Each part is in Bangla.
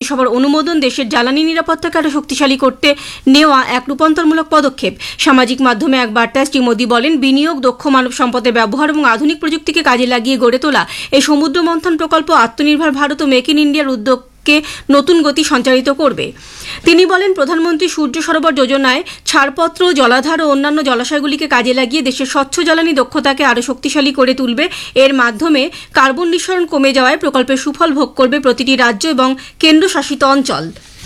রাজ্যসভার অনুমোদন দেশের জ্বালানি নিরাপত্তাকে আরও শক্তিশালী করতে নেওয়া এক রূপান্তরমূলক পদক্ষেপ। সামাজিক মাধ্যমে এক বার্তায় শ্রী মোদী বলেন, বিনিয়োগ, দক্ষ মানব সম্পদের ব্যবহার এবং আধুনিক প্রযুক্তিকে কাজে লাগিয়ে গড়ে তোলা এই সমুদ্র মন্থন প্রকল্প আত্মনির্ভর ভারত ও মেক ইন ইন্ডিয়ার উদ্যোগকে নতুন গতি সঞ্চারিত করবে। তিনি বলেন, প্রধানমন্ত্রী সূর্য সরোবর যোজনায় ছাড়পত্র, জলাধার ও অন্যান্য জলাশয়গুলিকে কাজে লাগিয়ে দেশের স্বচ্ছ জ্বালানি দক্ষতাকে আরও শক্তিশালী করে তুলবে। এর মাধ্যমে কার্বন নিঃসরণ কমে যাওয়ায় প্রকল্পের সুফল ভোগ করবে প্রতিটি রাজ্য এবং কেন্দ্রশাসিত অঞ্চল।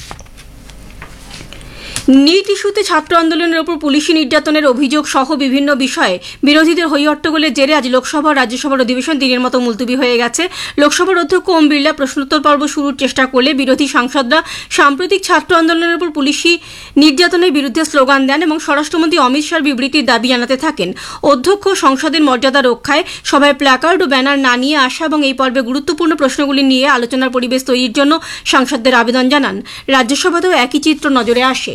নিট ইস্যুতে ছাত্র আন্দোলনের ওপর পুলিশি নির্যাতনের অভিযোগ সহ বিভিন্ন বিষয়ে বিরোধীদের হইহট্টগোলের জেরে আজ লোকসভা ও রাজ্যসভার অধিবেশন দিনের মতো মুলতবি হয়ে গেছে। লোকসভার অধ্যক্ষ ওম বিড়লা প্রশ্নোত্তর পর্ব শুরুর চেষ্টা করলে বিরোধী সাংসদরা সাম্প্রতিক ছাত্র আন্দোলনের ওপর পুলিশি নির্যাতনের বিরুদ্ধে স্লোগান দেন এবং স্বরাষ্ট্রমন্ত্রী অমিত শাহর বিবৃতির দাবি জানাতে থাকেন। অধ্যক্ষ সংসদের মর্যাদা রক্ষায় সভায় প্ল্যাকার্ড ও ব্যানার না নিয়ে আসা এবং এই পর্বে গুরুত্বপূর্ণ প্রশ্নগুলি নিয়ে আলোচনার পরিবেশ তৈরির জন্য সাংসদদের আবেদন জানান। রাজ্যসভাতেও একই চিত্র নজরে আসে।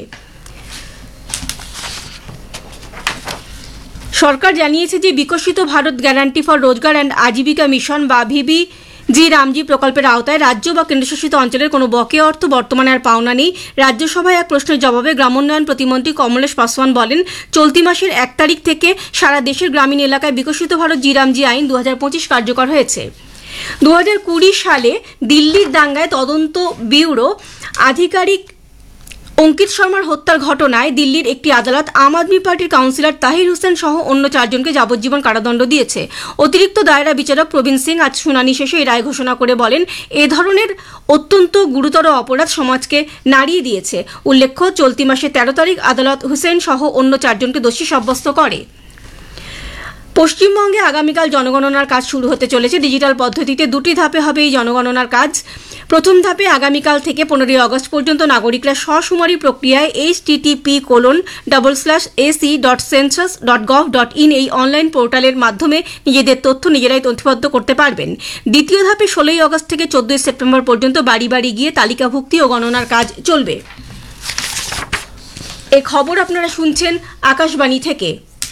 সরকার জানিয়েছে যে বিকশিত ভারত গ্যারান্টি ফর রোজগার অ্যান্ড আজীবিকা মিশন বা ভিবিজি রামজি প্রকল্পের আওতায় রাজ্য বা কেন্দ্রশাসিত অঞ্চলের কোনো বকেয়া অর্থ বর্তমানে আর পাওনা নেই। রাজ্যসভায় এক প্রশ্নের জবাবে গ্রামোন্নয়ন প্রতিমন্ত্রী কমলেশ পাসওয়ান বলেন, চলতি মাসের 1 তারিখ থেকে সারা দেশের গ্রামীণ এলাকায় বিকশিত ভারত জি রামজি আইন 2025 কার্যকর হয়েছে। 2020 সালে দিল্লির দাঙ্গায় তদন্ত ব্যুরো আধিকারিক অঙ্কিত শর্মার হত্যার ঘটনায় দিল্লির একটি আদালত আম আদমি পার্টির কাউন্সিলর তাহির হোসেন সহ অন্য 4 জনকে যাবজ্জীবন কারাদণ্ড দিয়েছে। অতিরিক্ত দায়রা বিচারক প্রবীণ সিং আজ শুনানি শেষে এই রায় ঘোষণা করে বলেন, এ ধরনের অত্যন্ত গুরুতর অপরাধ সমাজকে নাড়িয়ে দিয়েছে। উল্লেখ্য, চলতি মাসে 13 তারিখ আদালত হোসেন সহ অন্য 4 জনকে দোষী সাব্যস্ত করে। পশ্চিমবঙ্গে আগামীকাল জনগণনার কাজ শুরু হতে চলেছে। ডিজিটাল পদ্ধতিতে 2টি ধাপে হবে এই জনগণনার কাজ। প্রথম ধাপে আগামীকাল থেকে 15 আগস্ট পর্যন্ত নাগরিকরা সশুমারি প্রক্রিয়ায় http://ac.census.gov.in এই অনলাইন পোর্টালের মাধ্যমে নিজেদের তথ্য নিজেরাই নথিবদ্ধ করতে পারবেন। দ্বিতীয় ধাপে 16 আগস্ট থেকে 14 সেপ্টেম্বর পর্যন্ত বাড়ি বাড়ি গিয়ে তালিকাভুক্তি ও গণনার কাজ চলবে। এই খবর আপনারা শুনছেন আকাশবাণী থেকে।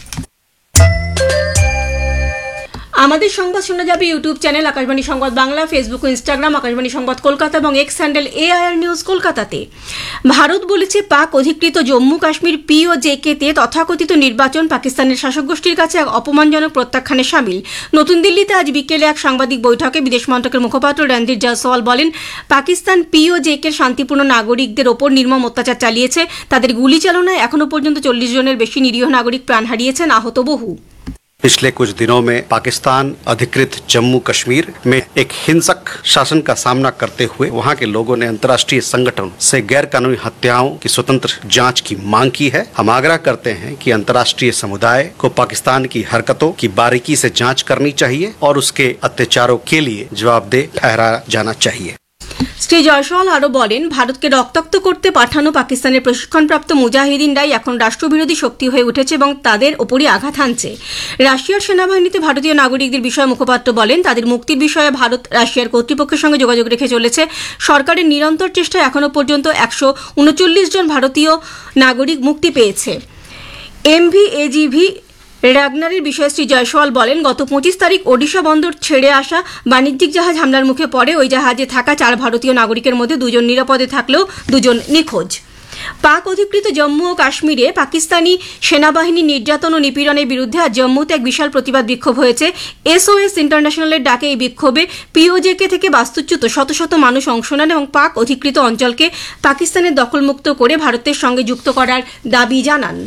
আমাদের সংবাদ শোনা যাবে ইউটিউব চ্যানেল আকাশবাণী সংবাদ বাংলা, ফেসবুক ও ইনস্টাগ্রাম আকাশবাণী সংবাদ কলকাতা এবং এক্স হ্যান্ডেল AIR নিউজ কলকাতাতে। ভারত বলেছে, পাক অধিকৃত জম্মু কাশ্মীর POJK-তে তথাকথিত নির্বাচন পাকিস্তানের শাসক গোষ্ঠীর কাছে এক অপমানজনক প্রত্যাখ্যানে সামিল। নতুন দিল্লিতে আজ বিকেলে এক সাংবাদিক বৈঠকে বিদেশ মন্ত্রকের মুখপাত্র রণধীর জয়সওয়াল বলেন, পাকিস্তান POJK-র শান্তিপূর্ণ নাগরিকদের ওপর নির্মম অত্যাচার চালিয়েছে। তাদের গুলি চালনায় এখনো পর্যন্ত 40 জনের বেশি নিরীহ নাগরিক প্রাণ হারিয়েছেন, আহত বহু। पिछले कुछ दिनों में पाकिस्तान अधिकृत जम्मू कश्मीर में एक हिंसक शासन का सामना करते हुए वहां के लोगों ने अंतर्राष्ट्रीय संगठन से गैर कानूनी हत्याओं की स्वतंत्र जांच की मांग की है। हम आग्रह करते हैं कि अंतर्राष्ट्रीय समुदाय को पाकिस्तान की हरकतों की बारीकी से जांच करनी चाहिए और उसके अत्याचारों के लिए जवाबदेह ठहराया जाना चाहिए। শ্রী জয়সওয়াল আরও বলেন, ভারতকে রক্তাক্ত করতে পাঠানো পাকিস্তানের প্রশিক্ষণপ্রাপ্ত মুজাহিদিনরাই এখন রাষ্ট্রবিরোধী শক্তি হয়ে উঠেছে এবং তাদের ওপরই আঘাত হানছে। রাশিয়ার সেনাবাহিনীতে ভারতীয় নাগরিকদের বিষয়ে মুখপাত্র বলেন, তাদের মুক্তির বিষয়ে ভারত রাশিয়ার কর্তৃপক্ষের সঙ্গে যোগাযোগ রেখে চলেছে। সরকারের নিরন্তর চেষ্টায় এখনও পর্যন্ত 139 জন ভারতীয় নাগরিক মুক্তি পেয়েছে। MV-AGV রাগনারের বিষয়ে শ্রী জয়সওয়াল বলেন, গত 25 তারিখ ওডিশা বন্দর ছেড়ে আসা বাণিজ্যিক জাহাজ হামলার মুখে পড়ে ওই জাহাজে থাকা 4 ভারতীয় নাগরিকের মধ্যে 2 জন নিরাপদে থাকলেও 2 জন নিখোঁজ। পাক অধিকৃত জম্মু ও কাশ্মীরে পাকিস্তানি সেনাবাহিনী নির্যাতন ও নিপীড়নের বিরুদ্ধে আজ জম্মুতে এক বিশাল প্রতিবাদ বিক্ষোভ হয়েছে। SOS ইন্টারন্যাশনালের ডাকে এই বিক্ষোভে POJK থেকে বাস্তুচ্যুত শত শত মানুষ অংশ নেন এবং পাক অধিকৃত অঞ্চলকে পাকিস্তানের দখলমুক্ত করে ভারতের সঙ্গে যুক্ত করার দাবি জানান।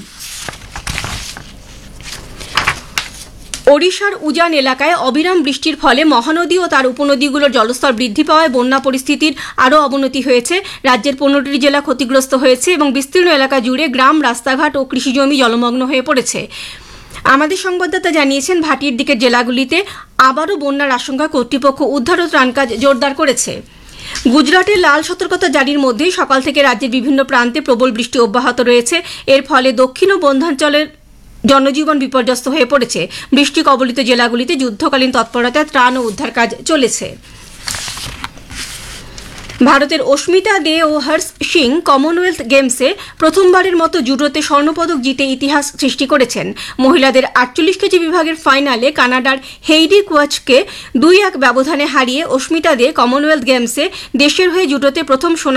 ওড়িশার উজান এলাকায় অবিরাম বৃষ্টির ফলে মহানদী ও তার উপনদীগুলোর জলস্তর বৃদ্ধি পাওয়ায় বন্যা পরিস্থিতির আরও অবনতি হয়েছে। রাজ্যের 15টি জেলা ক্ষতিগ্রস্ত হয়েছে এবং বিস্তীর্ণ এলাকা জুড়ে গ্রাম, রাস্তাঘাট ও কৃষিজমি জলমগ্ন হয়ে পড়েছে। আমাদের সংবাদদাতা জানিয়েছেন, ভাটির দিকের জেলাগুলিতে আবারও বন্যার আশঙ্কা কর্তৃপক্ষ উদ্ধার ও ত্রাণ কাজ জোরদার করেছে। গুজরাটের লাল সতর্কতা জারির মধ্যেই সকাল থেকে রাজ্যের বিভিন্ন প্রান্তে প্রবল বৃষ্টি অব্যাহত রয়েছে। এর ফলে দক্ষিণ ও বন্ধ্যাঞ্চলের জনজীবন বিপর্যস্ত হয়ে পড়েছে। বৃষ্টি কবলিত জেলাগুলিতে যুদ্ধকালীন তৎপরতায় ত্রাণ ও উদ্ধার কাজ চলেছে। ভারতের অস্মিতা দে ও হর্ষ সিং কমনওয়েলথ গেমসে প্রথমবারের মতো জুডোতে স্বর্ণপদক জিতে ইতিহাস সৃষ্টি করেছেন। মহিলাদের 48 কেজি বিভাগের ফাইনালে কানাডার হেইডি কুয়াচকে 2-1 ব্যবধানে হারিয়ে অস্মিতা দে কমনওয়েলথ গেমসে দেশের হয়ে জুডোতে প্রথম